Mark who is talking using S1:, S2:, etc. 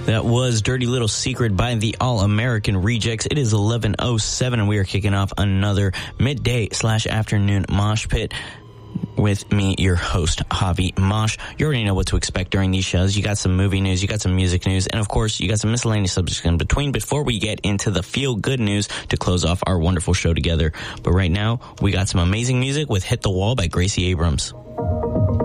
S1: That was Dirty Little Secret by the All-American Rejects. It is 11:07 and we are kicking off another midday/afternoon mosh pit with me, your host, Javi Mosh. You already know what to expect during these shows. You got some movie news, you got some music news, and of course, you got some miscellaneous subjects in between before we get into the feel-good news to close off our wonderful show together. But right now, we got some amazing music with Hit the Wall by Gracie Abrams.